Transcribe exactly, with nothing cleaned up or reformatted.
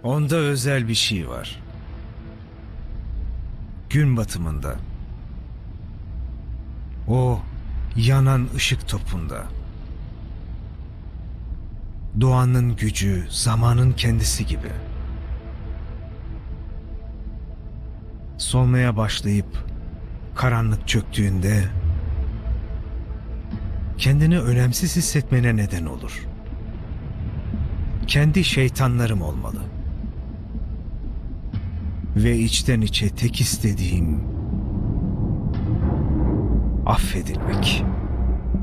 Onda özel bir şey var. Gün batımında. O yanan ışık topunda. Doğanın gücü, zamanın kendisi gibi. Solmaya başlayıp karanlık çöktüğünde kendini önemsiz hissetmene neden olur. Kendi şeytanlarım olmalı. Ve içten içe tek istediğim affedilmek.